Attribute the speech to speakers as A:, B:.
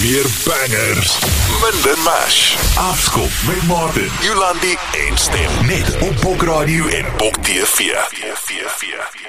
A: Meer bangers, minder mash. Afskop met Martin, Jolandi en Stem. Net op Bok Radio en Bok TV.